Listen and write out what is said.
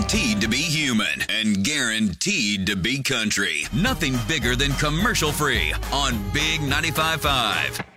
guaranteed to be human and guaranteed to be country. Nothing bigger than commercial free on Big 95.5.